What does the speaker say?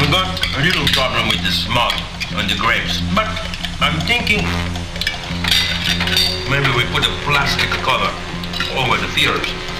got a little problem with the smog on the grapes, but I'm thinking maybe we put a plastic cover over the fillers.